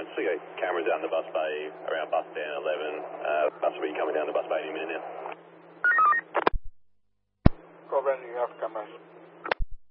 still got cameras out in the bus bay around bus stand 11. Bus will be coming down the bus bay any minute now. Cobra, you have cameras.